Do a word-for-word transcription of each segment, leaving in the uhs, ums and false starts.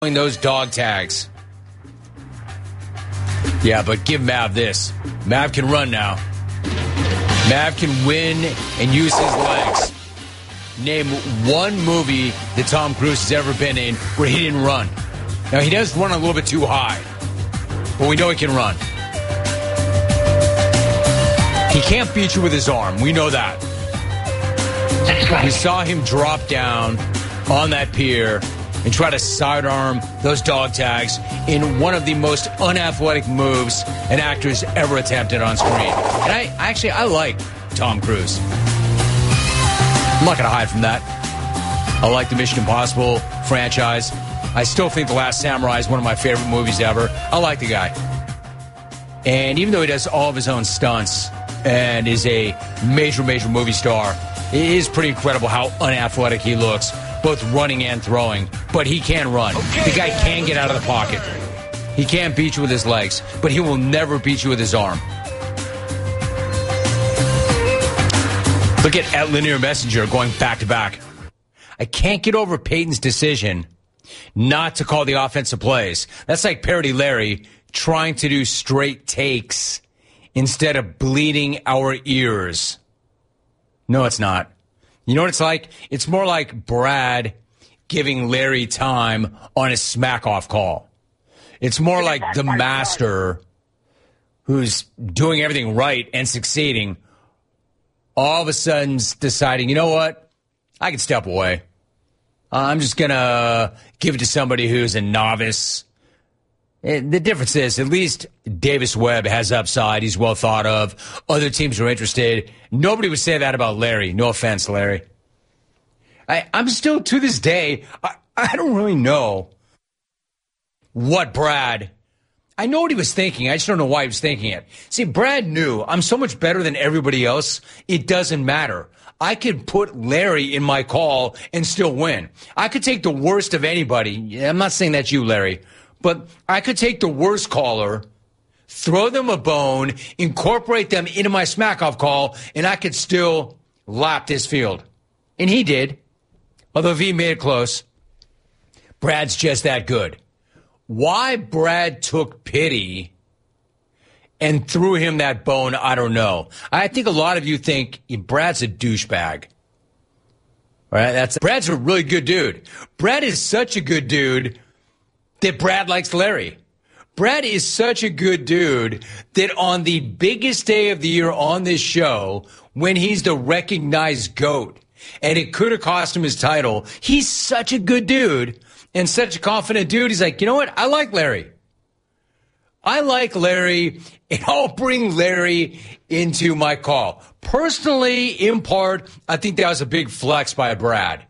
those dog tags. Yeah, but give Mav this. Mav can run now. Mav can win and use his legs. Name one movie that Tom Cruise has ever been in where he didn't run. Now, he does run a little bit too high, but we know he can run. He can't beat you with his arm. We know that. That's right. We saw him drop down on that pier and try to sidearm those dog tags in one of the most unathletic moves an actor's ever attempted on screen. And I actually, I like Tom Cruise. I'm not going to hide from that. I like the Mission Impossible franchise. I still think The Last Samurai is one of my favorite movies ever. I like the guy. And even though he does all of his own stunts and is a major, major movie star, it is pretty incredible how unathletic he looks, both running and throwing. But he can run. Okay. The guy can get out of the pocket. He can't beat you with his legs, but he will never beat you with his arm. Look at, at Linear Messenger going back to back. I can't get over Peyton's decision not to call the offensive plays. That's like Parody Larry trying to do straight takes instead of bleeding our ears. No, it's not. You know what it's like? It's more like Brad giving Larry time on a smack-off call. It's more like the master who's doing everything right and succeeding, all of a sudden deciding, you know what? I can step away. I'm just going to give it to somebody who's a novice. The difference is, at least Davis Webb has upside. He's well thought of. Other teams are interested. Nobody would say that about Larry. No offense, Larry. I, I'm still, to this day, I, I don't really know what Brad, I know what he was thinking. I just don't know why he was thinking it. See, Brad knew I'm so much better than everybody else, it doesn't matter. I could put Larry in my call and still win. I could take the worst of anybody. I'm not saying that's you, Larry. But I could take the worst caller, throw them a bone, incorporate them into my smack-off call, and I could still lap this field. And he did. Although V made it close. Brad's just that good. Why Brad took pity and threw him that bone, I don't know. I think a lot of you think Brad's a douchebag. Right? That's Brad's a really good dude. Brad is such a good dude that Brad likes Larry. Brad is such a good dude that on the biggest day of the year on this show, when he's the recognized GOAT, and it could have cost him his title, he's such a good dude and such a confident dude. He's like, you know what? I like Larry. I like Larry, and I'll bring Larry into my call. Personally, in part, I think that was a big flex by Brad.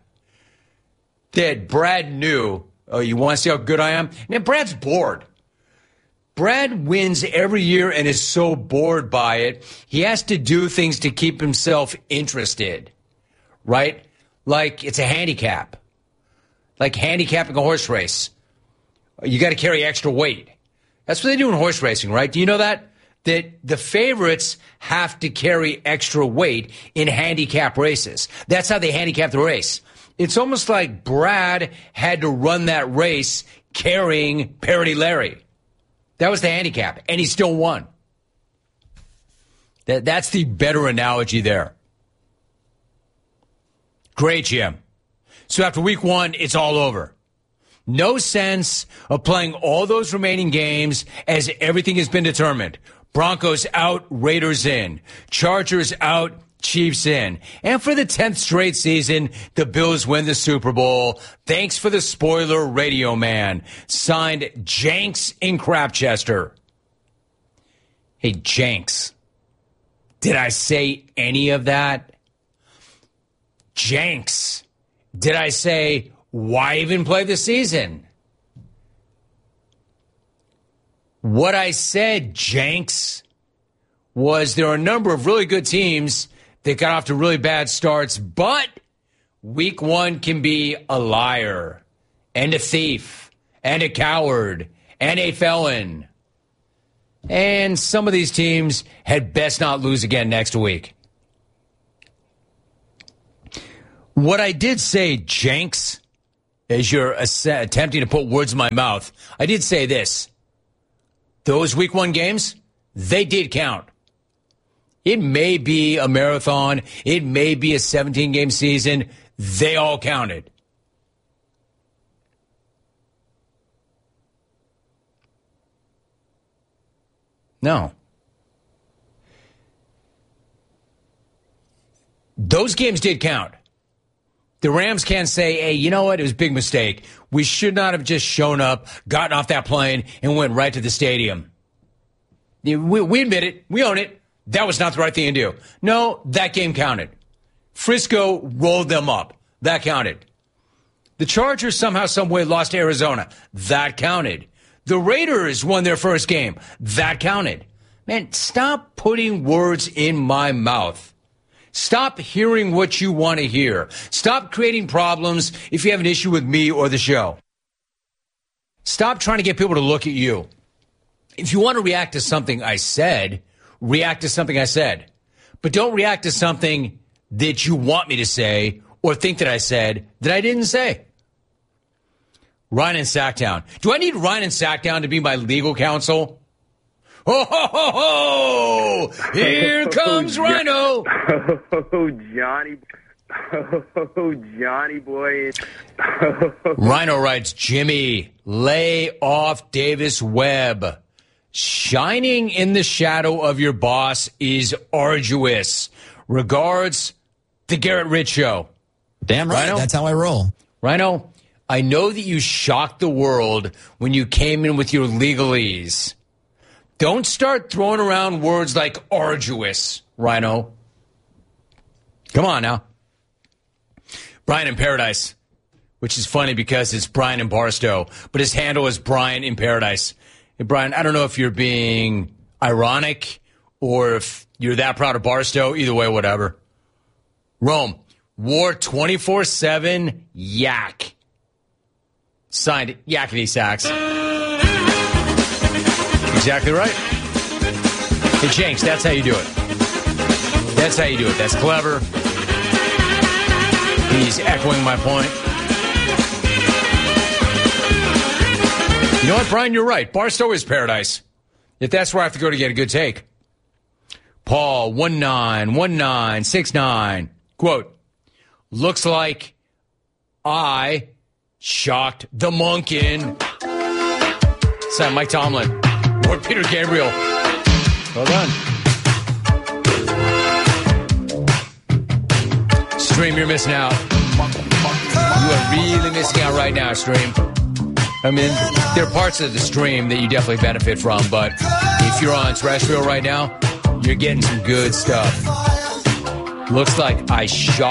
That Brad knew, oh, you want to see how good I am? And Brad's bored. Brad wins every year and is so bored by it, he has to do things to keep himself interested, right? Like it's a handicap. Like handicapping a horse race. You got to carry extra weight. That's what they do in horse racing, right? Do you know that? That the favorites have to carry extra weight in handicap races. That's how they handicap the race. It's almost like Brad had to run that race carrying Parody Larry. That was the handicap, and he still won. That, that's the better analogy there. Great, Jim. So after week one, it's all over. No sense of playing all those remaining games as everything has been determined. Broncos out, Raiders in. Chargers out, Chiefs in. And for the tenth straight season, the Bills win the Super Bowl. Thanks for the spoiler, Radio Man. Signed, Jenks in Crapchester. Hey, Jenks. Did I say any of that? Jenks. Did I say, why even play the season? What I said, Jenks, was there are a number of really good teams that got off to really bad starts, but week one can be a liar and a thief and a coward and a felon. And some of these teams had best not lose again next week. What I did say, Jenks, as you're ass- attempting to put words in my mouth, I did say this. Those week one games, they did count. It may be a marathon. It may be a seventeen-game season. They all counted. No. Those games did count. The Rams can't say, hey, you know what? It was a big mistake. We should not have just shown up, gotten off that plane, and went right to the stadium. We, we admit it. We own it. That was not the right thing to do. No, that game counted. Frisco rolled them up. That counted. The Chargers somehow, some way lost to Arizona. That counted. The Raiders won their first game. That counted. Man, stop putting words in my mouth. Stop hearing what you want to hear. Stop creating problems if you have an issue with me or the show. Stop trying to get people to look at you. If you want to react to something I said, react to something I said. But don't react to something that you want me to say or think that I said that I didn't say. Ryan in Sacktown. Do I need Ryan in Sacktown to be my legal counsel? Ho, ho, ho, ho! Here comes oh, Rhino. Oh, Johnny. Oh, Johnny boy. Rhino writes, Jimmy, lay off Davis Webb. Shining in the shadow of your boss is arduous. Regards, the Garrett Rich Show. Damn right. Rhino? That's how I roll. Rhino, I know that you shocked the world when you came in with your legalese. Don't start throwing around words like arduous, Rhino. Come on now. Brian in Paradise, which is funny because it's Brian in Barstow, but his handle is Brian in Paradise. Hey, Brian, I don't know if you're being ironic or if you're that proud of Barstow. Either way, whatever. Rome, War twenty-four seven, Yak. Signed, Yakety Sax. Exactly right. Hey, Jenks, that's how you do it. That's how you do it. That's clever. He's echoing my point. You know what, Brian? You're right. Barstow is paradise. If that's where I have to go to get a good take. Paul, one nine one nine six nine. Quote, looks like I shocked the monkin. Son, Mike Tomlin. Or Peter Gabriel. Well done. Stream, you're missing out. You are really missing out right now, Stream. I mean, there are parts of the stream that you definitely benefit from, but if you're on terrestrial right now, you're getting some good stuff. Looks like I shot